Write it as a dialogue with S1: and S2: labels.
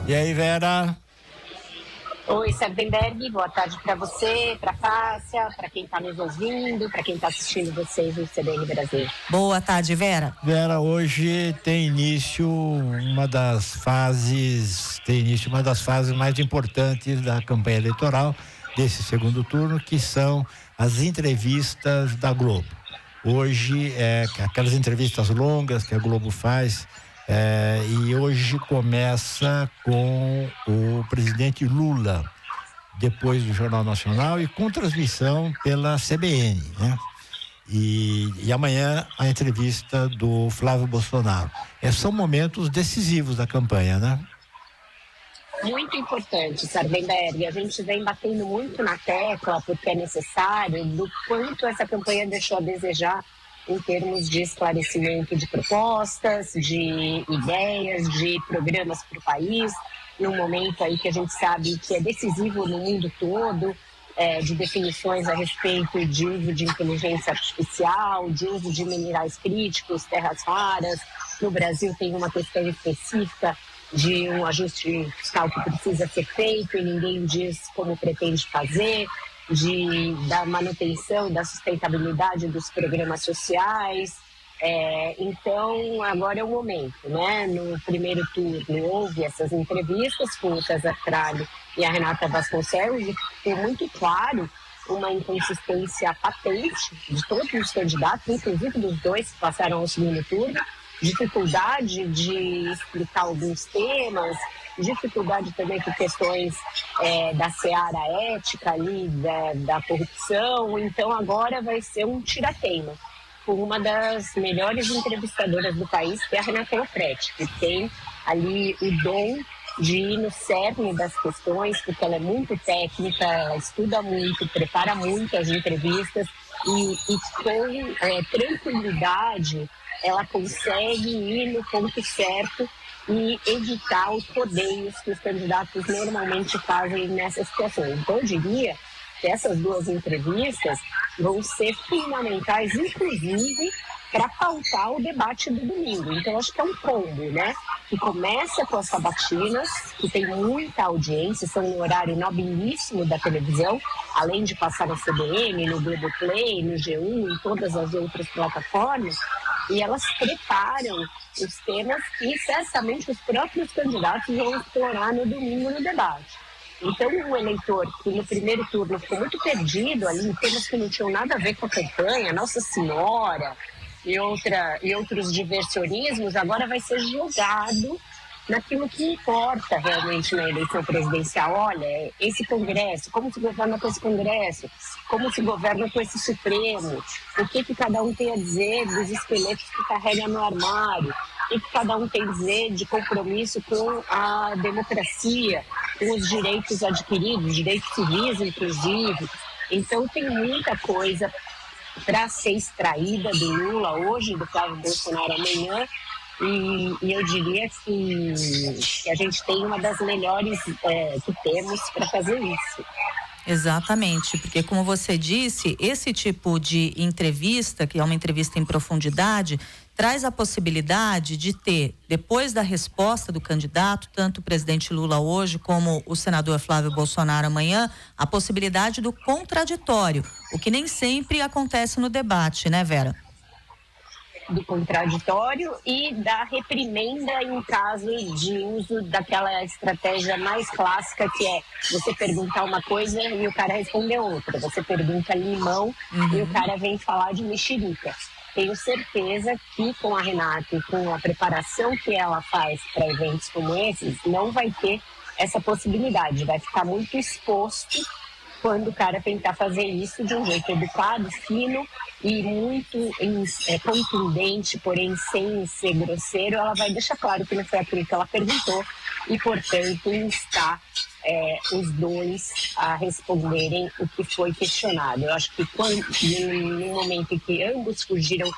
S1: E aí, Vera?
S2: Oi, Sardenberg, boa tarde para você, para Cássia, para quem está nos ouvindo, para quem está assistindo vocês no CBN Brasil.
S3: Boa tarde, Vera.
S1: Vera, hoje tem início uma das fases mais importantes da campanha eleitoral desse segundo turno, que são as entrevistas da Globo. Hoje, aquelas entrevistas longas que a Globo faz, e hoje começa com o presidente Lula, depois do Jornal Nacional e com transmissão pela CBN, né? E amanhã a entrevista do Flávio Bolsonaro. São momentos decisivos da campanha, né?
S2: Muito importante, Sardenberg. A gente vem batendo muito na tecla, porque é necessário, do quanto essa campanha deixou a desejar em termos de esclarecimento de propostas, de ideias, de programas para o país, num momento aí que a gente sabe que é decisivo no mundo todo, de definições a respeito de uso de inteligência artificial, de uso de minerais críticos, terras raras. No Brasil tem uma questão específica de um ajuste fiscal que precisa ser feito e ninguém diz como pretende fazer, da manutenção, da sustentabilidade dos programas sociais. Então, agora é o momento, né? No primeiro turno houve essas entrevistas com o César Tralli e a Renata Vasconcelos, e ficou muito claro uma inconsistência patente de todos os candidatos, inclusive dos dois que passaram ao segundo turno, dificuldade de explicar alguns temas, dificuldade também por questões da seara ética ali, da corrupção. Então agora vai ser um tira-teima com uma das melhores entrevistadoras do país, que é a Renata Lopretti, que tem ali o dom de ir no cerne das questões, porque ela é muito técnica, ela estuda muito, prepara muito as entrevistas e com tranquilidade ela consegue ir no ponto certo e evitar os rodeios que os candidatos normalmente fazem nessas situações. Então, eu diria que essas duas entrevistas vão ser fundamentais, inclusive, para pautar o debate do domingo. Então, acho que é um combo, né? Que começa com as sabatinas, que tem muita audiência, são um horário nobilíssimo da televisão, além de passar na CBN, no Globoplay, no G1, em todas as outras plataformas, e elas preparam os temas que, certamente, os próprios candidatos vão explorar no domingo no debate. Então, um eleitor que no primeiro turno ficou muito perdido ali em temas que não tinham nada a ver com a campanha, Nossa Senhora e outros diversionismos, agora vai ser jogado naquilo que importa realmente na eleição presidencial. Olha, esse Congresso, como se governa com esse Congresso, como se governa com esse Supremo, o que cada um tem a dizer dos esqueletos que carrega no armário, o que cada um tem a dizer de compromisso com a democracia, com os direitos adquiridos, direitos civis, inclusive. Então, tem muita coisa para ser extraída do Lula hoje, do Flávio Bolsonaro amanhã, e eu diria que a gente tem uma das melhores que temos para fazer isso.
S3: Exatamente, porque como você disse, esse tipo de entrevista, que é uma entrevista em profundidade, traz a possibilidade de ter, depois da resposta do candidato, tanto o presidente Lula hoje como o senador Flávio Bolsonaro amanhã, a possibilidade do contraditório, o que nem sempre acontece no debate, né, Vera?
S2: Do contraditório e da reprimenda em caso de uso daquela estratégia mais clássica, que é você perguntar uma coisa e o cara responder outra. Você pergunta limão e o cara vem falar de mexerica. Tenho certeza que com a Renata e com a preparação que ela faz para eventos como esses, não vai ter essa possibilidade. Vai ficar muito exposto quando o cara tentar fazer isso de um jeito educado, fino e muito contundente, porém sem ser grosseiro. Ela vai deixar claro que não foi aquilo que ela perguntou e, portanto, instar os dois a responderem o que foi questionado. Eu acho que no momento em que ambos fugiram